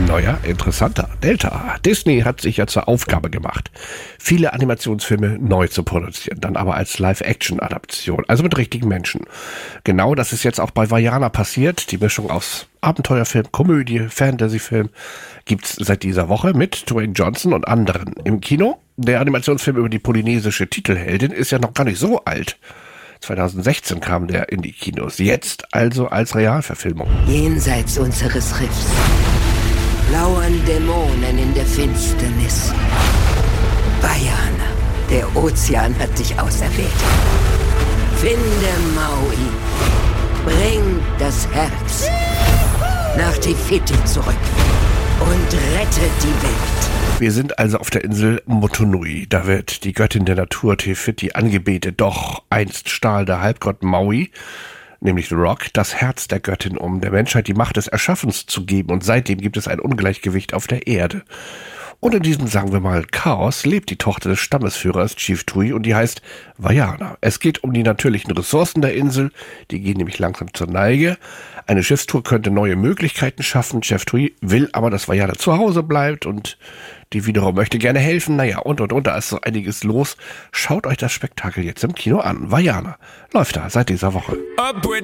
Neuer, interessanter. Delta. Disney hat sich ja zur Aufgabe gemacht, viele Animationsfilme neu zu produzieren, dann aber als Live-Action-Adaption, also mit richtigen Menschen. Genau das ist jetzt auch bei Vaiana passiert. Die Mischung aus Abenteuerfilm, Komödie, Fantasyfilm gibt's seit dieser Woche mit Dwayne Johnson und anderen im Kino. Der Animationsfilm über die polynesische Titelheldin ist ja noch gar nicht so alt. 2016 kam der in die Kinos, jetzt also als Realverfilmung. Jenseits unseres Riffs lauern Dämonen in der Finsternis. Vaiana, der Ozean hat dich auserwählt. Finde Maui, bring das Herz nach Te Fiti zurück und rette die Welt. Wir sind also auf der Insel Motunui. Da wird die Göttin der Natur Te Fiti angebetet. Doch einst stahl der Halbgott Maui, nämlich The Rock, das Herz der Göttin, um der Menschheit die Macht des Erschaffens zu geben. Und seitdem gibt es ein Ungleichgewicht auf der Erde. Und in diesem, sagen wir mal, Chaos lebt die Tochter des Stammesführers Chief Tui und die heißt Vaiana. Es geht um die natürlichen Ressourcen der Insel, die gehen nämlich langsam zur Neige. Eine Schiffstour könnte neue Möglichkeiten schaffen. Chef Tui will aber, dass Vaiana zu Hause bleibt und die wiederum möchte gerne helfen. Naja, und, da ist so einiges los. Schaut euch das Spektakel jetzt im Kino an. Vaiana läuft da seit dieser Woche.